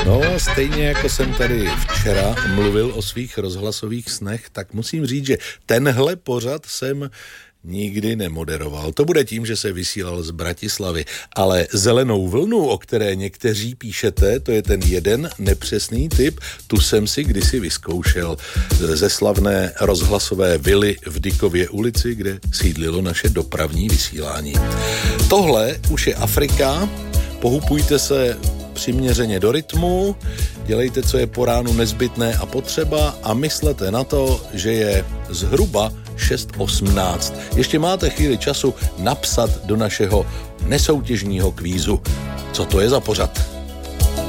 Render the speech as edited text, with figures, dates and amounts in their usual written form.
No, stejně jako jsem tady včera mluvil o svých rozhlasových snech, tak musím říct, že tenhle pořad jsem nikdy nemoderoval. To bude tím, že se vysílal z Bratislavy, ale Zelenou vlnu, o které někteří píšete, to je ten jeden nepřesný typ, tu jsem si kdysi vyzkoušel ze slavné rozhlasové vily v Dykově ulici, kde sídlilo naše dopravní vysílání. Tohle už je Afrika, pohupujte se přiměřeně do rytmu, dělejte, co je po ránu nezbytné a potřeba a myslete na to, že je zhruba 6:18. Ještě máte chvíli času napsat do našeho nesoutěžního kvízu. Co to je za pořad?